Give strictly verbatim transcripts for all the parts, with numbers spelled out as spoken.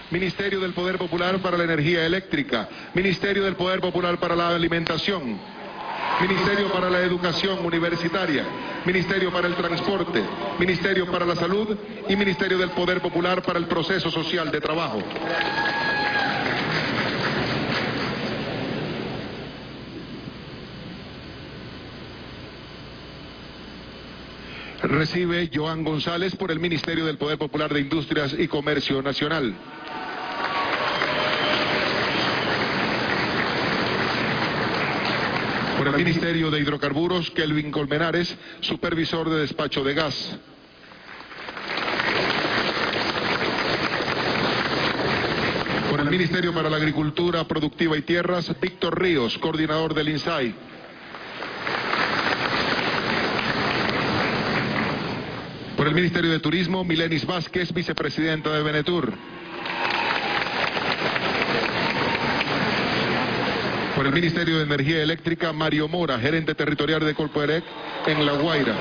Ministerio del Poder Popular para la Energía Eléctrica, Ministerio del Poder Popular para la Alimentación, Ministerio para la Educación Universitaria, Ministerio para el Transporte, Ministerio para la Salud y Ministerio del Poder Popular para el Proceso Social de Trabajo. Recibe Joan González por el Ministerio del Poder Popular de Industrias y Comercio Nacional. Por el Ministerio de Hidrocarburos, Kelvin Colmenares, supervisor de despacho de gas. Por el Ministerio para la Agricultura Productiva y Tierras, Víctor Ríos, coordinador del INSAI. Por el Ministerio de Turismo, Milenis Vázquez, vicepresidenta de Benetur. Por el Ministerio de Energía Eléctrica, Mario Mora, gerente territorial de Colperec en La Guaira.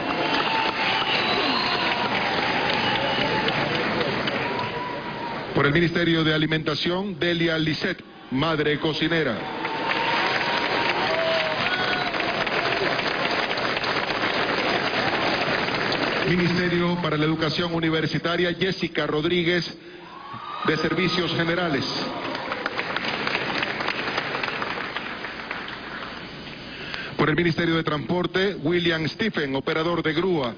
Por el Ministerio de Alimentación, Delia Lisset, madre cocinera. Ministerio para la Educación Universitaria, Jessica Rodríguez, de Servicios Generales. Por el Ministerio de Transporte, William Stephen, operador de grúa.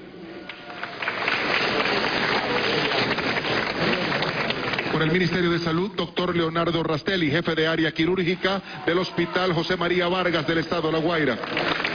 Por el Ministerio de Salud, doctor Leonardo Rastelli, jefe de área quirúrgica del Hospital José María Vargas del Estado de La Guaira.